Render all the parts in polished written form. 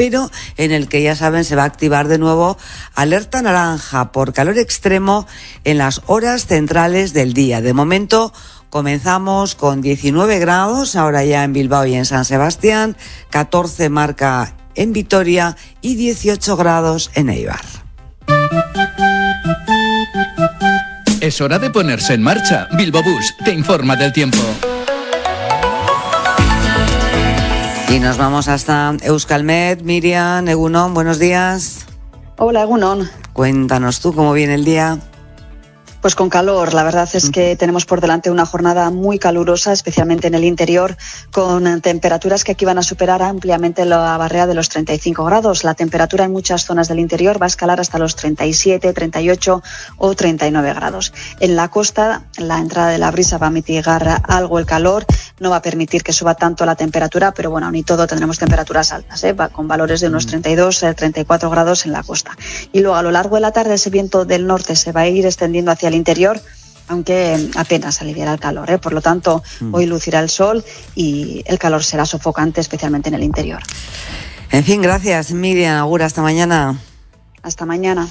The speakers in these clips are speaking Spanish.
pero en el que, ya saben, se va a activar de nuevo alerta naranja por calor extremo en las horas centrales del día. De momento comenzamos con 19 grados, ahora ya en Bilbao y en San Sebastián, 14 marca en Vitoria y 18 grados en Eibar. Es hora de ponerse en marcha. Bilbao Bus te informa del tiempo. Y nos vamos hasta Euskalmet. Miriam, Egunon, buenos días. Hola, Egunon. Cuéntanos tú cómo viene el día. Pues con calor, la verdad es que tenemos por delante una jornada muy calurosa, especialmente en el interior, con temperaturas que aquí van a superar ampliamente la barrera de los 35 grados. La temperatura en muchas zonas del interior va a escalar hasta los 37, 38 o 39 grados. En la costa, la entrada de la brisa va a mitigar algo el calor, no va a permitir que suba tanto la temperatura, pero bueno, aún y todo tendremos temperaturas altas, con valores de unos 32, 34 grados en la costa. Y luego a lo largo de la tarde ese viento del norte se va a ir extendiendo hacia el interior, aunque apenas aliviará el calor, Por lo tanto, hoy lucirá el sol y el calor será sofocante, especialmente en el interior. En fin, gracias, Miriam. Agur, hasta mañana. Hasta mañana.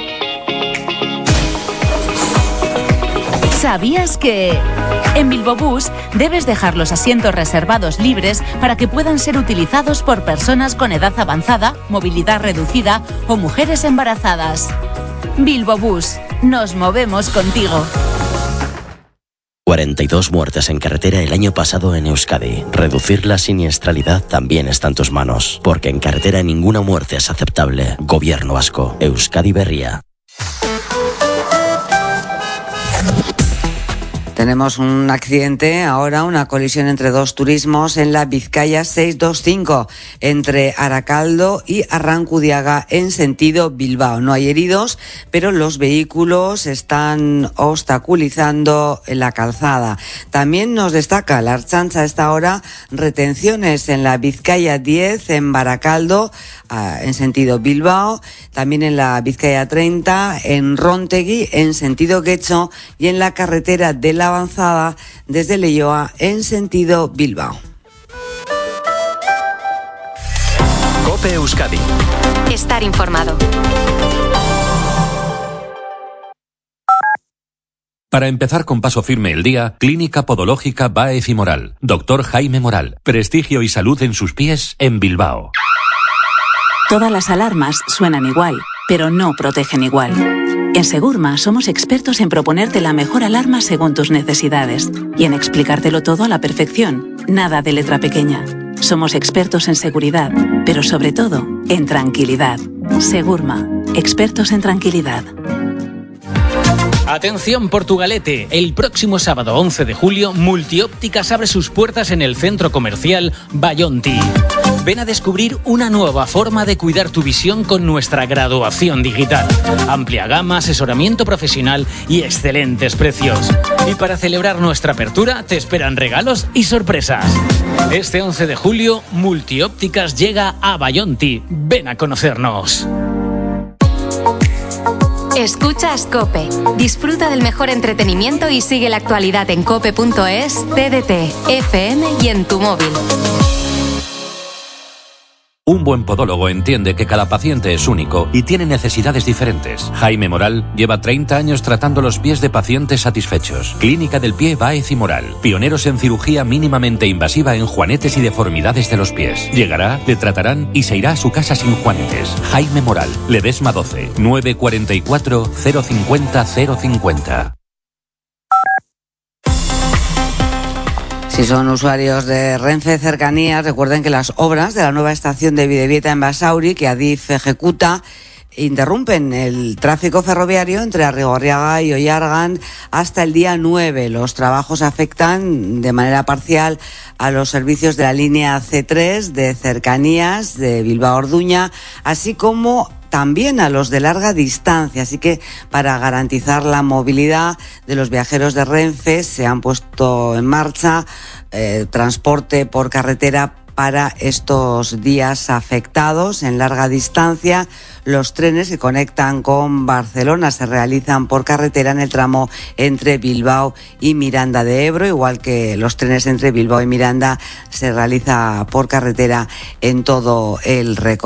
¿Sabías que en Bilbao Bus debes dejar los asientos reservados libres para que puedan ser utilizados por personas con edad avanzada, movilidad reducida o mujeres embarazadas? Bilbao Bus, nos movemos contigo. 42 muertes en carretera el año pasado en Euskadi. Reducir la siniestralidad también está en tus manos, porque en carretera ninguna muerte es aceptable. Gobierno vasco, Euskadi Berria. Tenemos un accidente ahora, una colisión entre dos turismos en la Vizcaya 625, entre Arakaldo y Arrankudiaga en sentido Bilbao. No hay heridos, pero los vehículos están obstaculizando la calzada. También nos destaca la Ertzaintza a esta hora retenciones en la Vizcaya 10 en Barakaldo, en sentido Bilbao, también en la Vizcaya 30 en Rontegui en sentido Getxo y en la carretera de la Avanzada desde Leioa en sentido Bilbao. COPE Euskadi. Estar informado. Para empezar con paso firme el día, Clínica Podológica Báez y Moral. Doctor Jaime Moral. Prestigio y salud en sus pies en Bilbao. Todas las alarmas suenan igual, pero no protegen igual. En Segurma somos expertos en proponerte la mejor alarma según tus necesidades y en explicártelo todo a la perfección. Nada de letra pequeña. Somos expertos en seguridad, pero sobre todo en tranquilidad. Segurma, expertos en tranquilidad. Atención Portugalete, el próximo sábado 11 de julio Multiópticas abre sus puertas en el centro comercial Bayonti. Ven a descubrir una nueva forma de cuidar tu visión con nuestra graduación digital. Amplia gama, asesoramiento profesional y excelentes precios. Y para celebrar nuestra apertura te esperan regalos y sorpresas. Este 11 de julio Multiópticas llega a Bayonti. Ven a conocernos. Escuchas COPE. Disfruta del mejor entretenimiento y sigue la actualidad en cope.es, TDT, FM y en tu móvil. Un buen podólogo entiende que cada paciente es único y tiene necesidades diferentes. Jaime Moral lleva 30 años tratando los pies de pacientes satisfechos. Clínica del Pie Báez y Moral. Pioneros en cirugía mínimamente invasiva en juanetes y deformidades de los pies. Llegará, le tratarán y se irá a su casa sin juanetes. Jaime Moral. Ledesma 12 944 050 050. Si son usuarios de Renfe Cercanías, recuerden que las obras de la nueva estación de Bidebieta en Basauri, que Adif ejecuta, interrumpen el tráfico ferroviario entre Arrigorriaga y Oyargan hasta el día 9. Los trabajos afectan de manera parcial a los servicios de la línea C3 de Cercanías de Bilbao-Orduña, así como también a los de larga distancia. Así que para garantizar la movilidad de los viajeros de Renfe se han puesto en marcha transporte por carretera para estos días afectados en larga distancia. Los trenes que conectan con Barcelona se realizan por carretera en el tramo entre Bilbao y Miranda de Ebro, igual que los trenes entre Bilbao y Miranda se realiza por carretera en todo el recorrido.